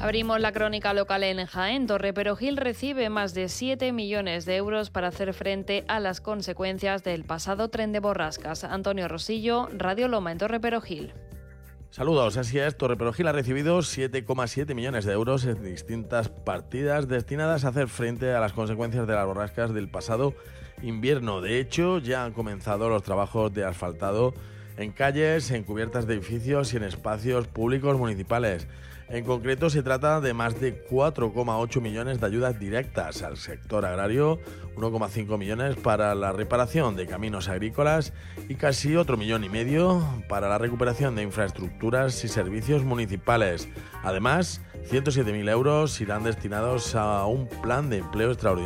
Abrimos la crónica local en Jaén. Torreperogil recibe más de 7 millones de euros para hacer frente a las consecuencias del pasado tren de borrascas. Antonio Rosillo, Radio Loma en Torreperogil. Saludos, así es. Torreperogil ha recibido 7,7 millones de euros en distintas partidas destinadas a hacer frente a las consecuencias de las borrascas del pasado invierno. De hecho, ya han comenzado los trabajos de asfaltado en calles, en cubiertas de edificios y en espacios públicos municipales. En concreto, se trata de más de 4,8 millones de ayudas directas al sector agrario, 1,5 millones para la reparación de caminos agrícolas y casi otro 1,5 millones para la recuperación de infraestructuras y servicios municipales. Además, 107.000 euros irán destinados a un plan de empleo extraordinario